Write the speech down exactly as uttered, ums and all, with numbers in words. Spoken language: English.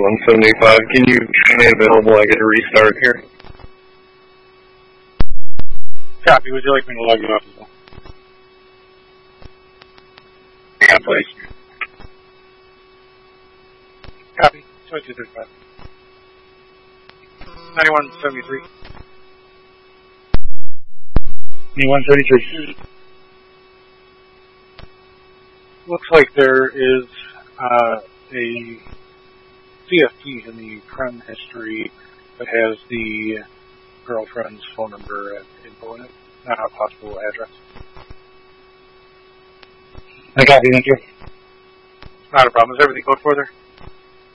one seventy-five. Can you be available? I get a restart here. Copy. Would you like me to log you off as well? Yeah, please. Copy. twenty-two thirty-five. ninety-one seventy-three. ninety-one thirty-three. Looks like there is uh, a C F T in the crime history that has the girlfriend's phone number and info in it, not a possible address. I copy, thank you. Not a problem. Is everything code for there?